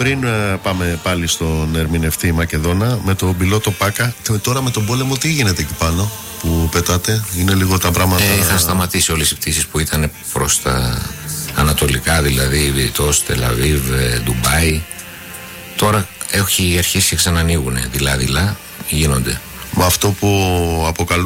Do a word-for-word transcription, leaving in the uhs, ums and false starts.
Πριν ε, πάμε πάλι στον ερμηνευτή Μακεδόνα, με τον πιλότο Πάκα, τώρα με τον πόλεμο τι γίνεται εκεί πάνω που πετάτε, είναι λίγο τα πράγματα... Ε, είχαν σταματήσει όλες οι πτήσεις που ήταν προς τα ανατολικά, δηλαδή Βηρητός, Τελαβίβ, Ντουμπάι. Τώρα έχει αρχίσει και ξανανοίγουν, δειλά-δειλά γίνονται. Με αυτό που αποκαλούν